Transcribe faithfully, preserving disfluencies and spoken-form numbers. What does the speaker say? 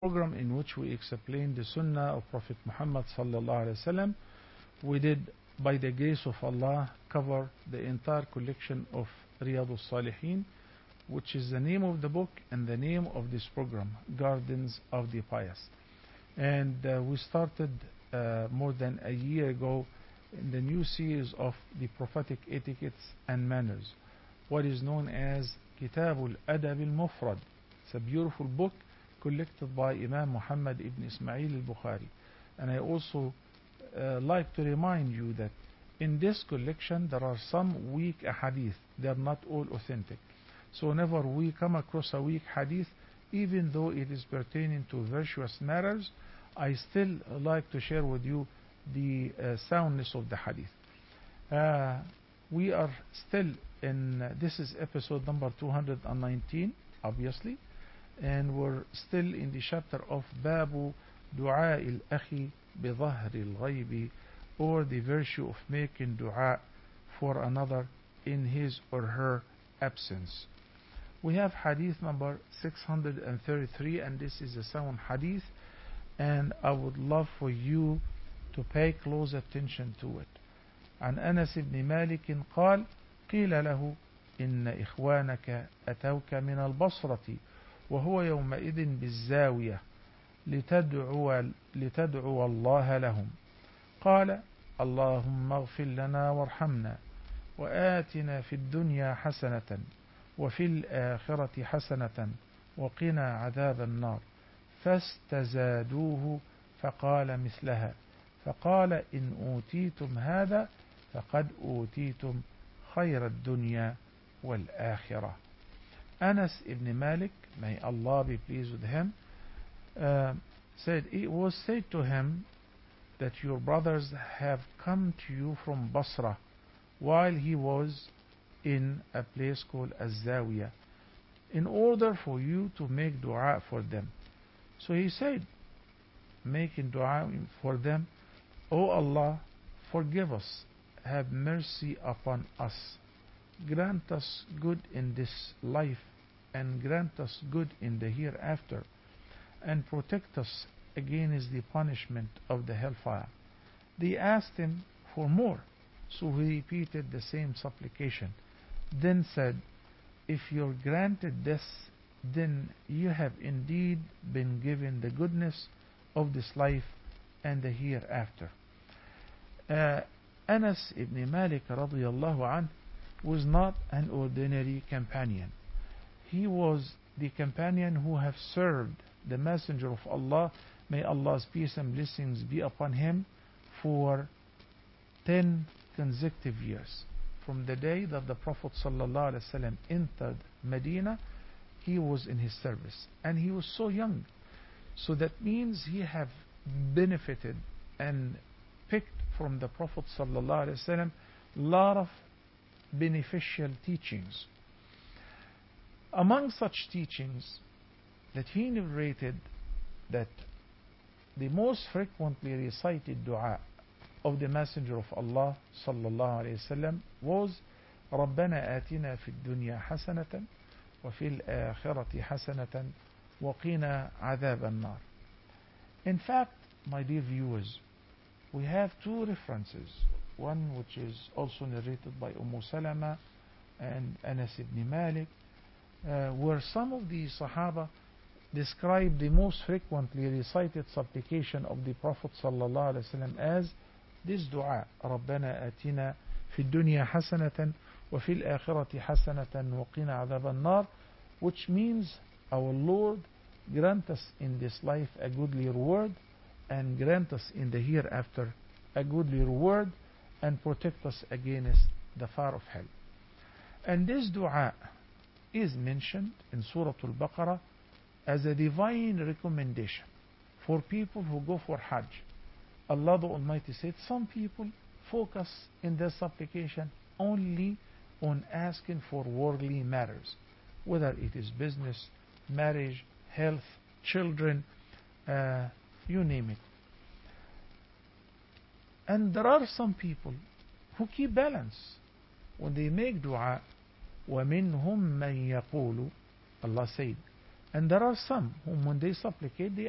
program in which we explained the Sunnah of Prophet Muhammad sallallahu alaihi wasallam. We did, by the grace of Allah, cover the entire collection of Riyadh al-Salihin, which is the name of the book and the name of this program, Gardens of the Pious. And uh, we started uh, more than a year ago in the new series of the prophetic etiquettes and manners, what is known as Kitab al-Adab al-Mufrad. It's a beautiful book collected by Imam Muhammad ibn Ismail al-Bukhari. And I also uh, like to remind you that in this collection there are some weak hadith. They are not all authentic. So whenever we come across a weak hadith, even though it is pertaining to virtuous matters, I still like to share with you the uh, soundness of the hadith. Uh, we are still in, uh, this is episode number two hundred nineteen, obviously, and we're still in the chapter of Babu Du'a al-Akhi bi-Dhahr al-Ghaybi, or the virtue of making dua for another in his or her absence. We have hadith number six hundred thirty-three, and this is a sound hadith, and I would love for you to pay close attention to it. عن أنس بن مالك قال قيل له إن إخوانك أتوك من البصرة وهو يومئذ بالزاوية لتدعو, لتدعو الله لهم قال اللهم اغفر لنا وارحمنا وآتنا في الدنيا حسنة وفي الآخرة حسنة وقنا عذاب النار فاستزادوه فقال مثلها فقال إن أوتيتم هذا فقد أوتيتم خير الدنيا والآخرة. Anas ibn Malik, may Allah be pleased with him, uh, said, it was said to him that your brothers have come to you from Basra while he was in a place called Az-Zawiyah in order for you to make dua for them. So he said, making dua for them, O Allah, forgive us, have mercy upon us, grant us good in this life and grant us good in the hereafter, and protect us against the punishment of the hellfire. They asked him for more, so he repeated the same supplication, then said, if you're granted this, then you have indeed been given the goodness of this life and the hereafter. Uh, Anas ibn Malik radiyallahu anh was not an ordinary companion. He was the companion who have served the Messenger of Allah, may Allah's peace and blessings be upon him, for ten consecutive years. From the day that the Prophet sallallahu alaihi wasallam entered Medina, he was in his service, and he was so young. So that means he have benefited and picked from the Prophet sallallahu alaihi wasallam lot of beneficial teachings. Among such teachings that he narrated, that the most frequently recited dua of the Messenger of Allah sallallahu alaihi wasallam was ربنا آتنا في الدنيا حسنة وفي الآخرة حسنة وقنا عذاب النار. In fact, my dear viewers, we have two references, one which is also narrated by Umm Salama and Anas ibn Malik, uh, where some of the Sahaba describe the most frequently recited supplication of the Prophet sallallahu alaihi wasallam as this dua, ربنا آتنا في الدنيا حسنة وفي الآخرة حسنة وقنا عذاب النار, which means, our Lord, grant us in this life a goodly reward, and grant us in the hereafter a goodly reward, and protect us against the fire of hell. And this dua is mentioned in Surah Al-Baqarah as a divine recommendation for people who go for Hajj. Allah the Almighty said some people focus in their supplication only on asking for worldly matters, whether it is business, marriage, health, children, uh, you name it. And there are some people who keep balance when they make dua. وَمِنْهُمْ مَنْ يَقُولُ, Allah said, and there are some whom when they supplicate, they